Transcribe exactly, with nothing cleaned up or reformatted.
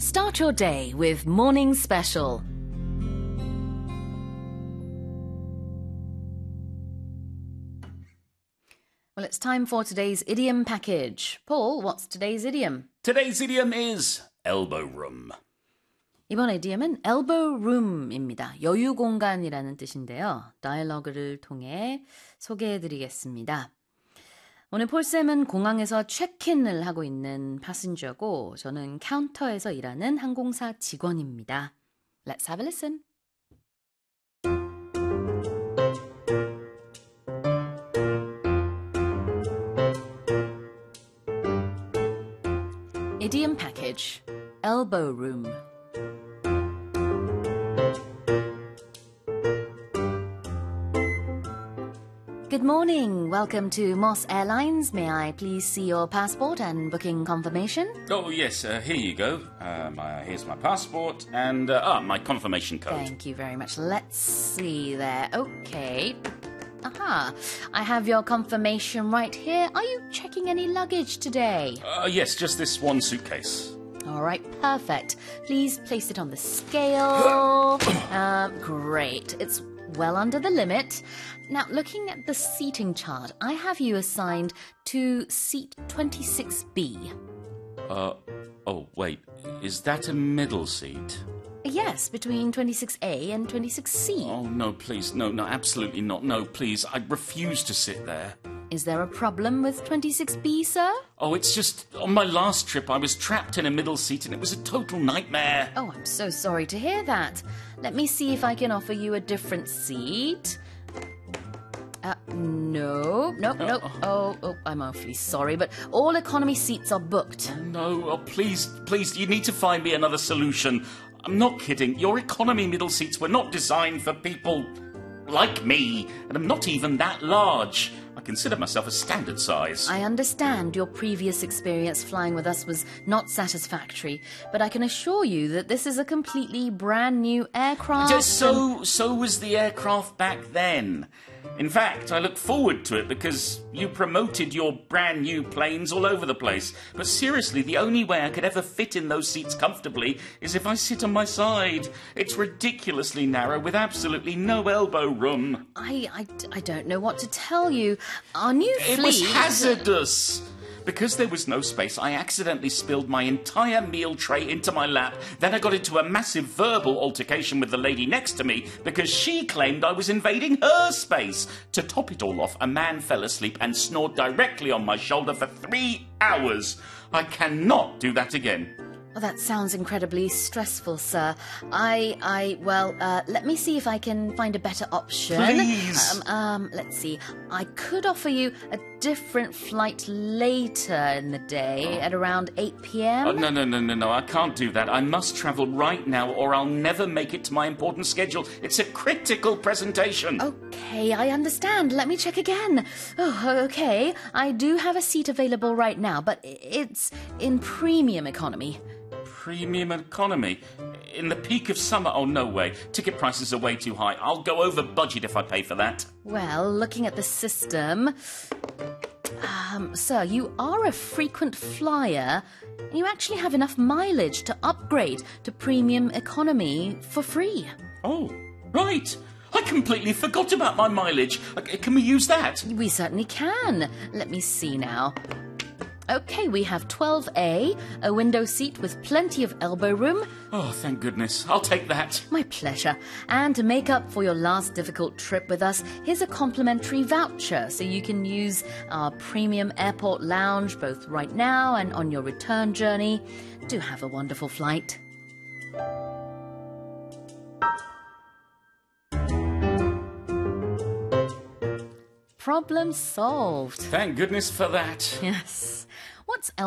Start your day with Morning Special. Well, it's time for today's idiom package. Paul, what's today's idiom? Today's idiom is elbow room. 이번 idiom은 elbow room입니다. 여유 공간이라는 뜻인데요. 다이얼로그를 통해 소개해드리겠습니다. 오늘 폴쌤은 공항에서 체크인을 하고 있는 패신저고 저는 카운터에서 일하는 항공사 직원입니다. Let's have a listen. Idiom package. Elbow room. Good morning. Welcome to Moss Airlines. May I please see your passport and booking confirmation? Oh, yes, uh, here you go. Uh, my, here's my passport and uh, ah, my confirmation code. Thank you very much. Let's see there. Okay. Aha. I have your confirmation right here. Are you checking any luggage today? Uh, yes, just this one suitcase. All right, perfect. Please place it on the scale. um, great. It's well under the limit. Now, looking at the seating chart, I have you assigned to seat twenty-six B. Uh, oh, wait, is that a middle seat? Yes, between twenty-six A and twenty-six C. Oh, no, please, no, no, absolutely not. No, please, I refuse to sit there. Is there a problem with twenty-six B, sir? Oh, it's just, on my last trip, I was trapped in a middle seat and it was a total nightmare. Oh, I'm so sorry to hear that. Let me see if I can offer you a different seat. Uh, no, no, no. Oh, oh, I'm awfully sorry, but all economy seats are booked. No, oh, please, please, you need to find me another solution. I'm not kidding. Your economy middle seats were not designed for people like me, and I'm not even that large. I consider myself a standard size. I understand your previous experience flying with us was not satisfactory, but I can assure you that this is a completely brand new aircraft. Just so, so was the aircraft back then. In fact, I look forward to it because you promoted your brand new planes all over the place. But seriously, the only way I could ever fit in those seats comfortably is if I sit on my side. It's ridiculously narrow with absolutely no elbow room. I, I, I don't know what to tell you. Our new fleet... It was hazardous. Because there was no space, I accidentally spilled my entire meal tray into my lap. Then I got into a massive verbal altercation with the lady next to me because she claimed I was invading her space. To top it all off, a man fell asleep and snored directly on my shoulder for three hours. I cannot do that again. Oh, that sounds incredibly stressful, sir. I, I, well, uh, let me see if I can find a better option. Please. Um, um, let's see. I could offer you a different flight later in the day oh. at around eight p.m. Oh, no, no, no, no, no. I can't do that. I must travel right now or I'll never make it to my important schedule. It's a critical presentation. Okay, I understand. Let me check again. Oh, okay. I do have a seat available right now, but it's in premium economy. Premium economy? In the peak of summer? Oh, no way. Ticket prices are way too high. I'll go over budget if I pay for that. Well, looking at the system... Um, sir, you are a frequent flyer. You actually have enough mileage to upgrade to premium economy for free. Oh, right. I completely forgot about my mileage. Can we use that? We certainly can. Let me see now. Okay, we have twelve A, a window seat with plenty of elbow room. Oh, thank goodness. I'll take that. My pleasure. And to make up for your last difficult trip with us, here's a complimentary voucher so you can use our premium airport lounge both right now and on your return journey. Do have a wonderful flight. Problem solved. Thank goodness for that. Yes. What's